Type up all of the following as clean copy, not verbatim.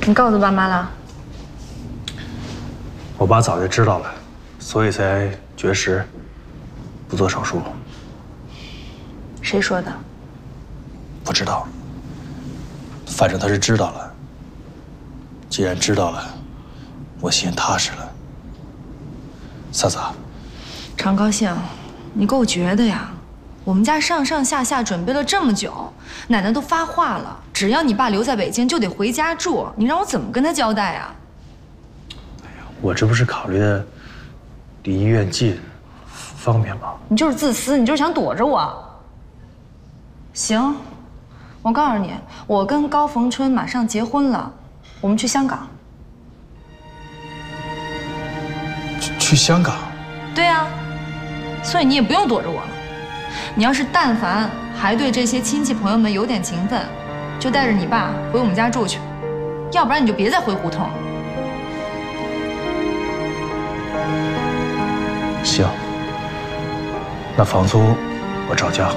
你告诉爸妈了？ 我爸早就知道了，所以才绝食，不做手术。 谁说的？ 不知道，反正他是知道了。既然知道了，我心踏实了。嫂子， 常高兴，你够绝的呀！我们家上上下下准备了这么久，奶奶都发话了，只要你爸留在北京，就得回家住。你让我怎么跟他交代啊？ 我这不是考虑的离医院近，方便吗？ 你就是自私，你就是想躲着我。行，我告诉你，我跟高逢春马上结婚了，我们去香港。 去香港？ 对啊，所以你也不用躲着我了。你要是但凡还对这些亲戚朋友们有点情分，就带着你爸回我们家住去，要不然你就别再回胡同。 行，那房租我照交。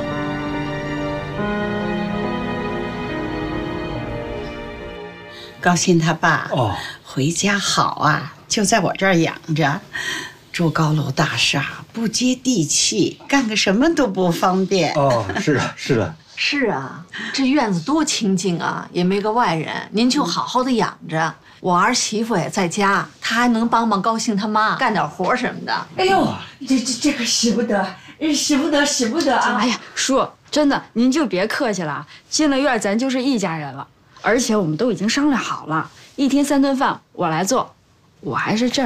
高兴他爸回家好啊，就在我这儿养着。住高楼大厦不接地气，干个什么都不方便。 是啊，是啊。 是啊，这院子多清静啊，也没个外人，您就好好的养着。我儿媳妇也在家，她还能帮帮高兴他妈干点活什么的。 哎呦，这个使不得，使不得啊！ 哎呀，叔，真的您就别客气了，进了院咱就是一家人了，而且我们都已经商量好了，1天3顿饭我来做，我还是这儿。